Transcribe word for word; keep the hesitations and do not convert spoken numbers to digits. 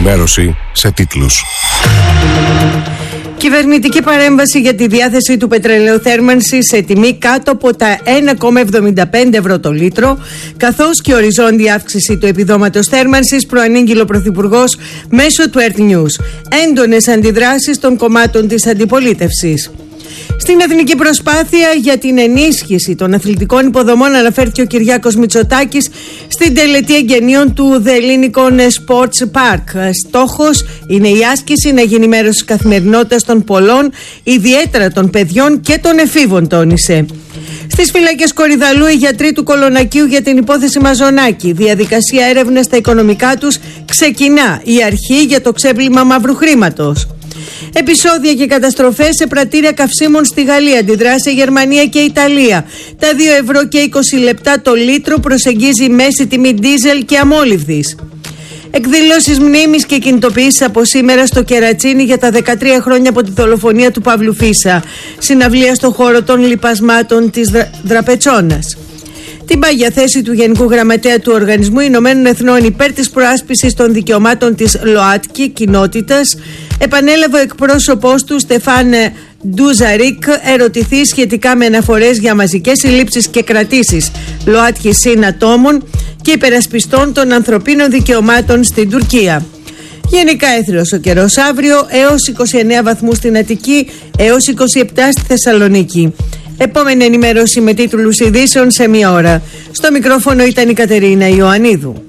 ενημέρωση σε τίτλους. Κυβερνητική παρέμβαση για τη διάθεση του πετρελαίου θέρμανσης σε τιμή κάτω από τα ένα κόμμα εβδομήντα πέντε ευρώ το λίτρο, καθώς και οριζόντια αύξηση του επιδόματος θέρμανσης, προανήγγειλε ο Πρωθυπουργός μέσω του Earth News. Έντονες αντιδράσεις των κομμάτων της αντιπολίτευσης. Στην εθνική προσπάθεια για την ενίσχυση των αθλητικών υποδομών αναφέρθηκε ο Κυριάκος Μητσοτάκης στην τελετή εγγενείων του The Lincoln Sports Park. Στόχος είναι η άσκηση να γίνει μέρος της καθημερινότητας των πολλών, ιδιαίτερα των παιδιών και των εφήβων, τόνισε. Στις φυλακές Κορυδαλού, οι γιατροί του Κολονακίου για την υπόθεση Μαζονάκη. Διαδικασία έρευνας στα οικονομικά τους ξεκινά. Η αρχή για το ξέπλυμα μαύρου χρήματος. Επεισόδια και καταστροφές σε πρατήρια καυσίμων στη Γαλλία, αντιδράσει Γερμανία και Ιταλία. Τα δύο ευρώ και είκοσι λεπτά το λίτρο προσεγγίζει μέση τιμή ντίζελ και αμόλυβδης. Εκδηλώσεις μνήμης και κινητοποιήσεις από σήμερα στο Κερατσίνι για τα δεκατρία χρόνια από τη δολοφονία του Παύλου Φίσα. Συναυλία στο χώρο των λιπασμάτων της Δρα... Δραπετσόνας. Την πάγια θέση του Γενικού Γραμματέα του Οργανισμού Ηνωμένων Εθνών υπέρ της προάσπισης των δικαιωμάτων της ΛΟΑΤΚΙ κοινότητας επανέλαβε ο εκπρόσωπός του Στεφάν Ντουζαρίκ, ερωτηθεί σχετικά με αναφορές για μαζικές συλλήψεις και κρατήσεις ΛΟΑΤΚΙ συν ατόμων και υπερασπιστών των ανθρωπίνων δικαιωμάτων στην Τουρκία. Γενικά έθριος ο καιρός αύριο, έως είκοσι εννέα βαθμούς στην Αττική, έως είκοσι επτά στη Θεσσαλονίκη. Επόμενη ενημέρωση με τίτλους ειδήσεων σε μία ώρα. Στο μικρόφωνο ήταν η Κατερίνα Ιωαννίδου.